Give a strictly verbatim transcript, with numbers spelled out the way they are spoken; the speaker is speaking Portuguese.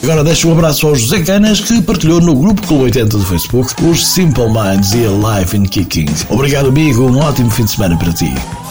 Agora deixo um abraço ao José Canas, que partilhou no grupo Clube oitenta do Facebook os Simple Minds e a Life in Kicking. Obrigado, amigo, um ótimo fim de semana para ti.